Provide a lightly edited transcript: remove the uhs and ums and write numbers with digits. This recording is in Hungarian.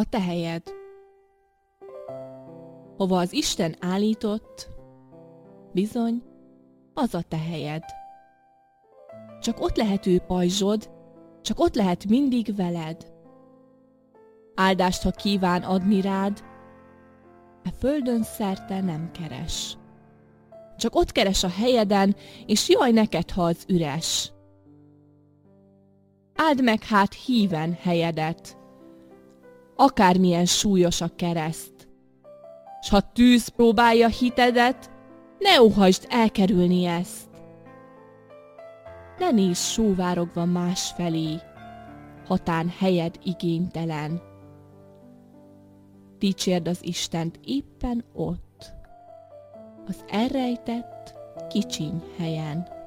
a te helyed. Hova az Isten állított, bizony, az a te helyed. Csak ott lehet ő pajzsod, csak ott lehet mindig veled. Áldást, ha kíván adni rád, e földön szerte nem keres. Csak ott keres a helyeden, és jaj neked, ha az üres. Áld meg hát híven helyedet, akármilyen súlyos a kereszt, s ha tűz próbálja hitedet, ne óhajtsd elkerülni ezt. Ne nézz sóvárogva másfelé, hatán helyed igénytelen. Dicsérd az Istent éppen ott, az elrejtett, kicsiny helyen.